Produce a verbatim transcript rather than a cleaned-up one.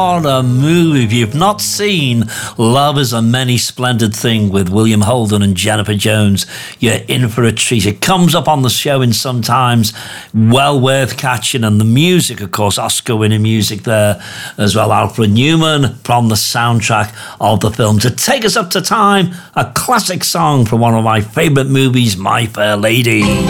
What a movie. If you've not seen Love is a Many Splendid Thing with William Holden and Jennifer Jones, you're in for a treat. It comes up on the show in sometimes, well worth catching. And the music, of course, Oscar-winning music there as well. Alfred Newman from the soundtrack of the film. To take us up to time, a classic song from one of my favourite movies, My Fair Lady.